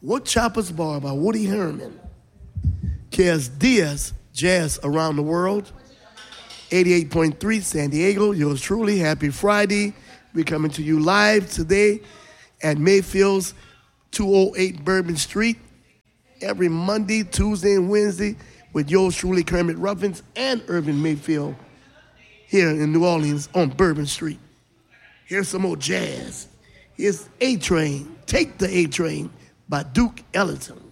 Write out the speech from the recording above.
Woodchopper's Bar by Woody Herman. Cares Diaz, Jazz Around the World. 88.3 San Diego. Yours truly. Happy Friday. We're coming to you live today at Mayfield's 208 Bourbon Street every Monday, Tuesday, and Wednesday with yours truly, Kermit Ruffins and Urban Mayfield here in New Orleans on Bourbon Street. Here's some more jazz. Here's A-Train. Take the A-Train by Duke Ellington.